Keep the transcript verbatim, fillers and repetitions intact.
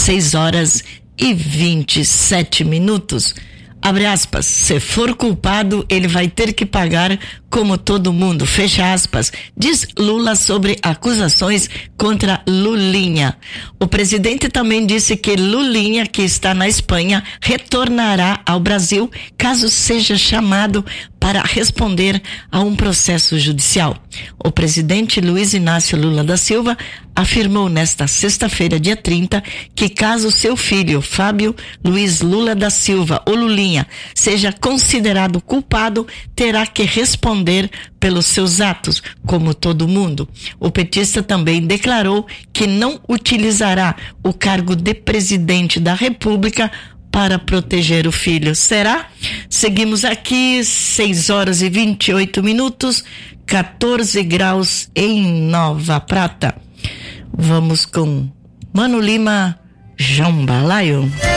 seis horas e vinte e sete minutos. Abre aspas, se for culpado, ele vai ter que pagar como todo mundo, fecha aspas, diz Lula sobre acusações contra Lulinha. O presidente também disse que Lulinha, que está na Espanha, retornará ao Brasil caso seja chamado para responder a um processo judicial. O presidente Luiz Inácio Lula da Silva afirmou nesta sexta-feira, dia trinta, que caso seu filho, Fábio Luiz Lula da Silva, ou Lulinha, seja considerado culpado, terá que responder pelos seus atos, como todo mundo. O petista também declarou que não utilizará o cargo de presidente da República para proteger o filho. Será? Seguimos aqui, seis horas e vinte e oito minutos, quatorze graus em Nova Prata. Vamos com Mano Lima, Jambalaya.